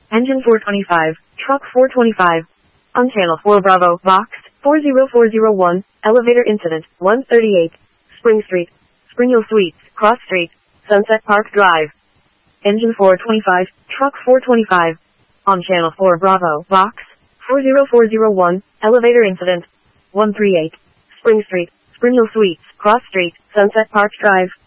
Engine 425, truck 425. On channel 4 Bravo, box 40401, elevator incident 138, Spring Street, Spring Hill Suites, Cross Street, Sunset Park Drive. Engine 425, truck 425. On channel 4 Bravo, box 40401, elevator incident 138, Spring Street, Spring Hill Suites, Cross Street, Sunset Park Drive.